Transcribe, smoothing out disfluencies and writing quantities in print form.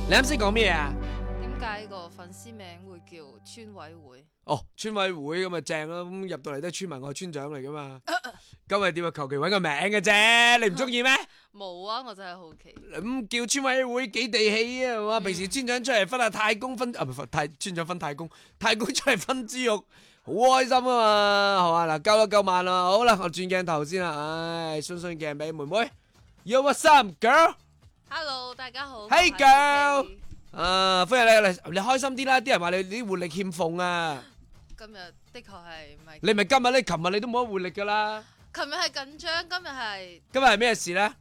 你啱先講咩啊？ 點解個粉絲名會叫村委會？ 哦，村委會咁咪正咯，咁入到嚟都係村民，我係村長嚟噶嘛。今日點啊？求其搵個名嘅啫，你唔中意咩？ 冇啊，我真係好奇。 咁叫村委會幾地氣啊？係嘛，平時村長出嚟分下太公分啊，唔係村長分太公，太公出嚟分豬肉，好開心啊嘛，係嘛？嗱，夠啦夠慢啦，好啦，我轉鏡頭先啦，唉，손손鏡俾妹妹 ，Yo what's up girl？Hey Hello，大家好。 girl，歡迎你嚟，你開心啲啦，啲人話你啲活力欠奉啊。 今日的確係唔係？ 你咪今日咧，琴日你都冇乜活力噶啦。 琴日係緊張，今日係。 今日係咩事咧？